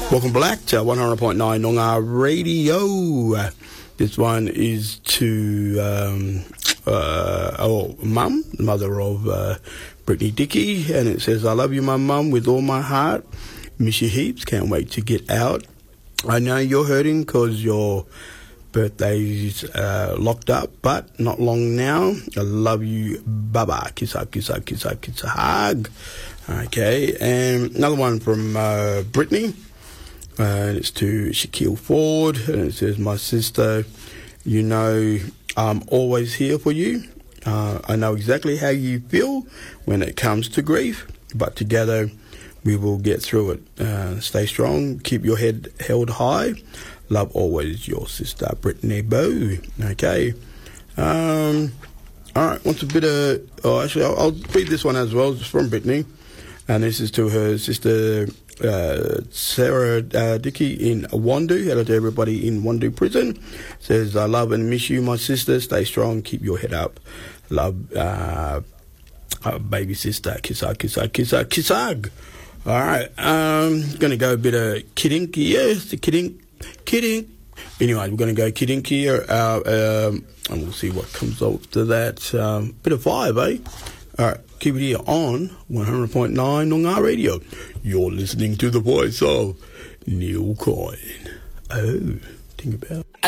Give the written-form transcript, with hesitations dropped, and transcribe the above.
Welcome back to 100.9 Noongar Radio. This one is to Mum, mother of Brittany Dickey, and it says, I love you, my mum, with all my heart. Miss you heaps. Can't wait to get out. I know you're hurting because your birthday's locked up, but not long now. I love you. Bye-bye. Kiss a hug. Okay, and another one from Brittany. And it's to Shaquille Ford, and it says, my sister, you know I'm always here for you. I know exactly how you feel when it comes to grief, but together we will get through it. Stay strong, keep your head held high. Love always, your sister, Brittany Bow. Okay. All right, wants a bit of... Oh, actually, I'll read this one as well. It's from Brittany. And this is to her sister... Sarah Dickey in Wandoo. Hello to everybody in Wandoo prison. Says, I love and miss you, my sister. Stay strong. Keep your head up. Love, baby sister. Kiss hug. All right. Going to go a bit of kidding here. Kidding. Anyway, we're going to go kidding here. And we'll see what comes after that. Bit of 5, eh? All right. Keep it here on 100.9 Noongar Radio. You're listening to the voice of Neil Coyne. Oh, think about it.